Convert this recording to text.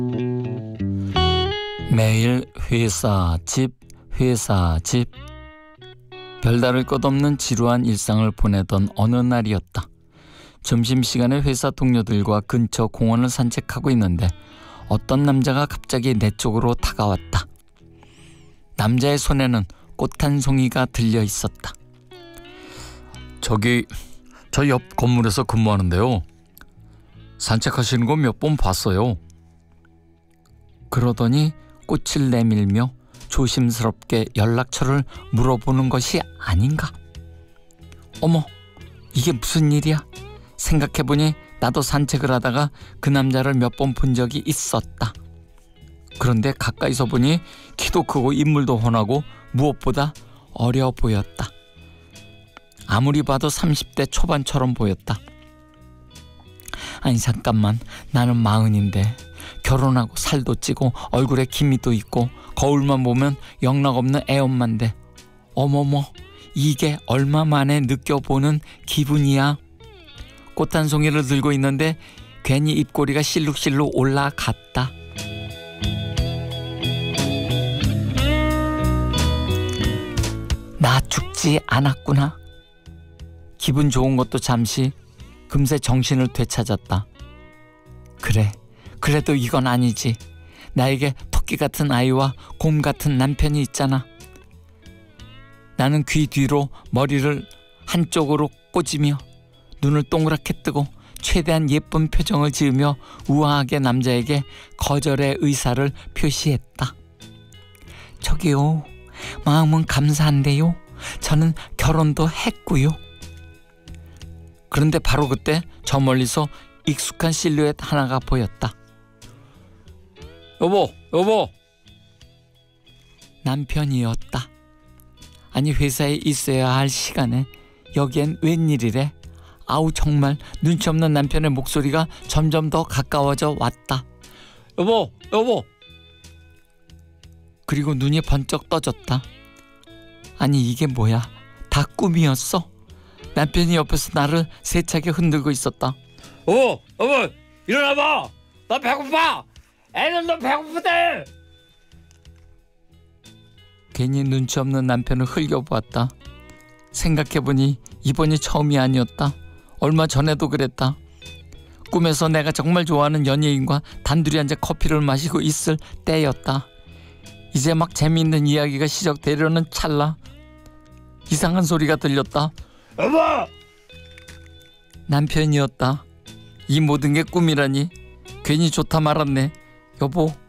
매일 회사 집 별다를 것 없는 지루한 일상을 보내던 어느 날이었다. 점심시간에 회사 동료들과 근처 공원을 산책하고 있는데 어떤 남자가 갑자기 내 쪽으로 다가왔다. 남자의 손에는 꽃 한 송이가 들려 있었다. 저기 저 옆 건물에서 근무하는데요. 산책하시는 거 몇 번 봤어요. 그러더니 꽃을 내밀며 조심스럽게 연락처를 물어보는 것이 아닌가. 어머, 이게 무슨 일이야? 생각해보니 나도 산책을 하다가 그 남자를 몇 번 본 적이 있었다. 그런데 가까이서 보니 키도 크고 인물도 훤하고 무엇보다 어려 보였다. 아무리 봐도 30대 초반처럼 보였다. 아니 잠깐만, 나는 40인데 결혼하고 살도 찌고 얼굴에 기미도 있고 거울만 보면 영락없는 애엄마인데 어머머, 이게 얼마 만에 느껴보는 기분이야. 꽃 한 송이를 들고 있는데 괜히 입꼬리가 실룩실룩 올라갔다. 나 죽지 않았구나. 기분 좋은 것도 잠시, 금세 정신을 되찾았다. 그래, 그래도 이건 아니지. 나에게 토끼 같은 아이와 곰 같은 남편이 있잖아. 나는 귀 뒤로 머리를 한쪽으로 꽂으며 눈을 동그랗게 뜨고 최대한 예쁜 표정을 지으며 우아하게 남자에게 거절의 의사를 표시했다. 저기요, 마음은 감사한데요, 저는 결혼도 했고요. 그런데 바로 그때 저 멀리서 익숙한 실루엣 하나가 보였다. 여보. 남편이었다. 아니, 회사에 있어야 할 시간에 여기엔 웬일이래? 아우, 정말 눈치 없는 남편의 목소리가 점점 더 가까워져 왔다. 여보. 그리고 눈이 번쩍 떠졌다. 아니, 이게 뭐야? 다 꿈이었어? 남편이 옆에서 나를 세차게 흔들고 있었다. 여보, 일어나봐. 나 배고파. 애들도 배고프대. 괜히 눈치 없는 남편을 흘겨보았다. 생각해보니 이번이 처음이 아니었다. 얼마 전에도 그랬다. 꿈에서 내가 정말 좋아하는 연예인과 단둘이 앉아 커피를 마시고 있을 때였다. 이제 막 재미있는 이야기가 시작되려는 찰나 이상한 소리가 들렸다. 여보! 남편이었다. 이 모든 게 꿈이라니 괜히 좋다 말았네. 여보,